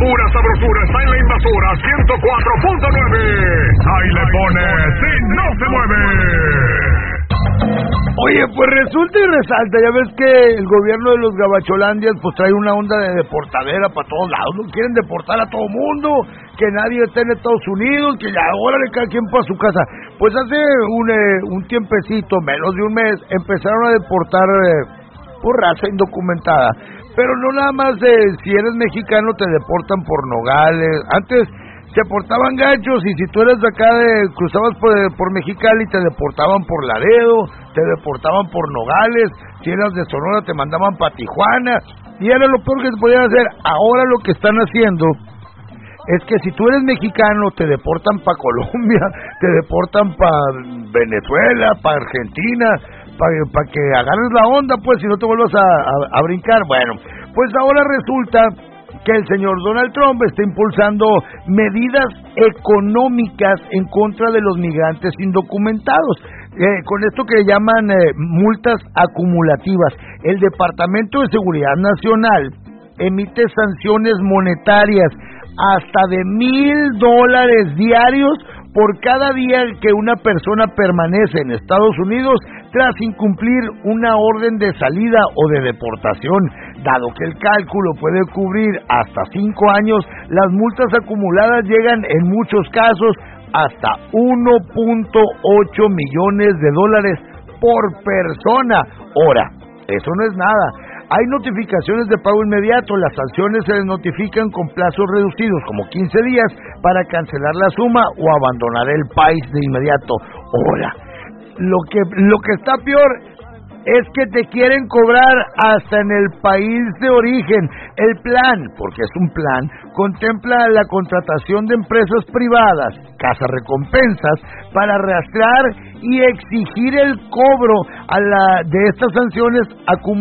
pura sabrosura está en la Invasora 104.9. Ahí le pone si no se mueve. Oye, pues resulta y resalta, ya ves que el gobierno de los gabacholandias pues trae una onda de deportadera para todos lados, ¿no? Quieren deportar a todo mundo, que nadie esté en Estados Unidos, que ya ahora le cada quien para su casa. Pues hace un tiempecito, menos de un mes, empezaron a deportar por raza indocumentada, pero no nada más si eres mexicano te deportan por Nogales. Antes te portaban gachos y si tú eres de acá, cruzabas por Mexicali, te deportaban por Laredo, te deportaban por Nogales, si eras de Sonora te mandaban para Tijuana, y era lo peor que se podían hacer. Ahora lo que están haciendo es que si tú eres mexicano te deportan para Colombia, te deportan para Venezuela, para Argentina, para que agarres la onda, pues, si no te vuelvas a brincar. Bueno, pues ahora resulta que el señor Donald Trump está impulsando medidas económicas en contra de los migrantes indocumentados, con esto que llaman multas acumulativas. El Departamento de Seguridad Nacional emite sanciones monetarias hasta de $1,000 diarios por cada día que una persona permanece en Estados Unidos tras incumplir una orden de salida o de deportación. Dado que el cálculo puede cubrir hasta 5 años, las multas acumuladas llegan en muchos casos hasta $1.8 millones por persona. Ahora, eso no es nada. Hay notificaciones de pago inmediato, las sanciones se les notifican con plazos reducidos, como 15 días, para cancelar la suma o abandonar el país de inmediato. Ahora, lo que está peor es que te quieren cobrar hasta en el país de origen. El plan, porque es un plan, contempla la contratación de empresas privadas, cazarrecompensas, para rastrear y exigir el cobro de estas sanciones acumuladas